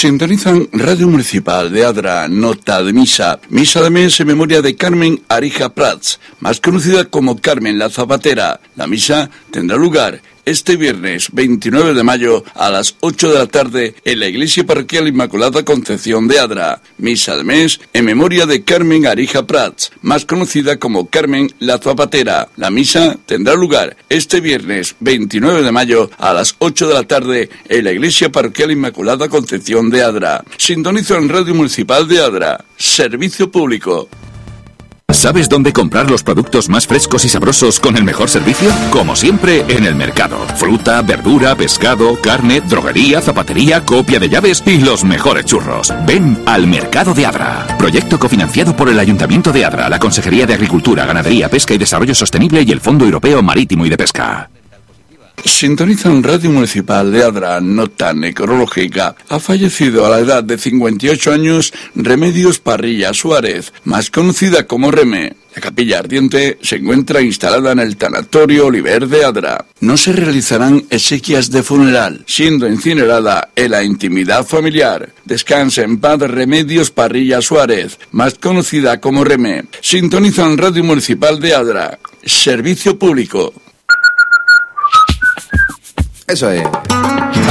Sintonizan Radio Municipal de Adra, nota de misa. Misa de mes en memoria de Carmen Arija Prats, más conocida como Carmen la Zapatera. La misa tendrá lugar este viernes 29 de mayo a las 8 de la tarde en la Iglesia Parroquial Inmaculada Concepción de Adra. Misa de mes en memoria de Carmen Arija Prats, más conocida como Carmen la Zapatera. La misa tendrá lugar este viernes 29 de mayo a las 8 de la tarde en la Iglesia Parroquial Inmaculada Concepción de Adra. Sintonizo en Radio Municipal de Adra. Servicio público. ¿Sabes dónde comprar los productos más frescos y sabrosos con el mejor servicio? Como siempre, en el mercado. Fruta, verdura, pescado, carne, droguería, zapatería, copia de llaves y los mejores churros. Ven al Mercado de Adra. Proyecto cofinanciado por el Ayuntamiento de Adra, la Consejería de Agricultura, Ganadería, Pesca y Desarrollo Sostenible y el Fondo Europeo Marítimo y de Pesca. Sintonizan Radio Municipal de Adra, nota necrológica. Ha fallecido a la edad de 58 años Remedios Parrilla Suárez, más conocida como Reme. La capilla ardiente se encuentra instalada en el Tanatorio Oliver de Adra. No se realizarán exequias de funeral, siendo incinerada en la intimidad familiar. Descansa en paz Remedios Parrilla Suárez, más conocida como Reme. Sintonizan Radio Municipal de Adra. Servicio público. Eso es.